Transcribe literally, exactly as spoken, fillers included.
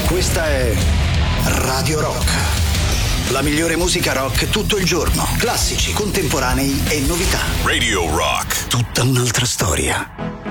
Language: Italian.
Questa è Radio Rock. La migliore musica rock tutto il giorno. Classici, contemporanei e novità. Radio Rock. Tutta un'altra storia.